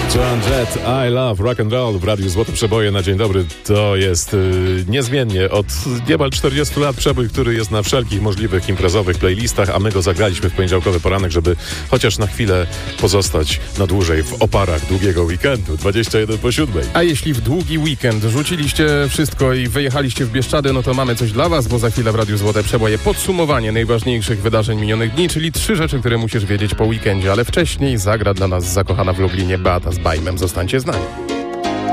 Joan Jett, I Love Rock and Roll w Radiu Złote Przeboje na dzień dobry. To jest niezmiennie od niemal 40 lat przebój, który jest na wszelkich możliwych imprezowych playlistach, a my go zagraliśmy w poniedziałkowy poranek, żeby chociaż na chwilę pozostać na dłużej w oparach długiego weekendu, 21:07. A jeśli w długi weekend rzuciliście wszystko i wyjechaliście w Bieszczady, no to mamy coś dla was, bo za chwilę w Radiu Złote Przeboje podsumowanie najważniejszych wydarzeń minionych dni, czyli 3 rzeczy, które musisz wiedzieć po weekendzie, ale wcześniej zagra dla nas zakochana w Lublinie Beata z Bajmem. Zostańcie z nami.